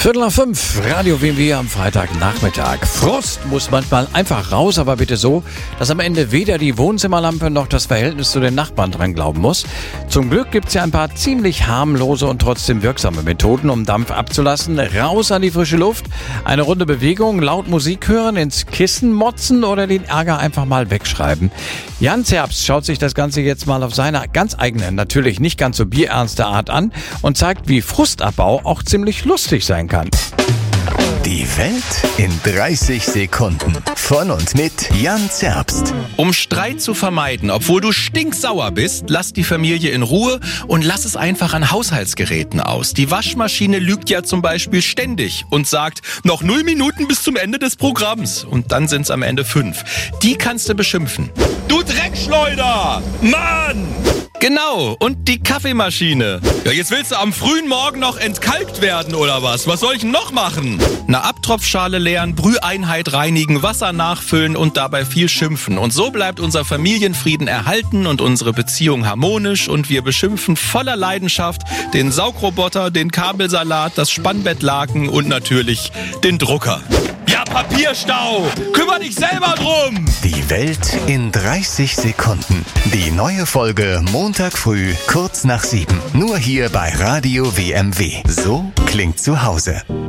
4:45, Radio WMW am Freitagnachmittag. Frust muss manchmal einfach raus, aber bitte so, dass am Ende weder die Wohnzimmerlampe noch das Verhältnis zu den Nachbarn dran glauben muss. Zum Glück gibt's ja ein paar ziemlich harmlose und trotzdem wirksame Methoden, um Dampf abzulassen. Raus an die frische Luft, eine Runde Bewegung, laut Musik hören, ins Kissen motzen oder den Ärger einfach mal wegschreiben. Jan Zerbst schaut sich das Ganze jetzt mal auf seine ganz eigene, natürlich nicht ganz so bierernste Art an und zeigt, wie Frustabbau auch ziemlich lustig sein kann. Die Welt in 30 Sekunden. Von und mit Jan Zerbst. Um Streit zu vermeiden, obwohl du stinksauer bist, lass die Familie in Ruhe und lass es einfach an Haushaltsgeräten aus. Die Waschmaschine lügt ja zum Beispiel ständig und sagt, noch 0 Minuten bis zum Ende des Programms. Und dann sind's am Ende 5. Die kannst du beschimpfen. Du Dreckschleuder! Mann! Genau, und die Kaffeemaschine. Ja, jetzt willst du am frühen Morgen noch entkalkt werden, oder was? Was soll ich denn noch machen? Eine Abtropfschale leeren, Brüheinheit reinigen, Wasser nachfüllen und dabei viel schimpfen. Und so bleibt unser Familienfrieden erhalten und unsere Beziehung harmonisch und wir beschimpfen voller Leidenschaft den Saugroboter, den Kabelsalat, das Spannbettlaken und natürlich den Drucker. Ja, Papierstau! Kümmer dich selber drum! Die Welt in 30 Sekunden. Die neue Folge Montag früh, kurz nach 7. Nur hier bei Radio WMW. So klingt zu Hause.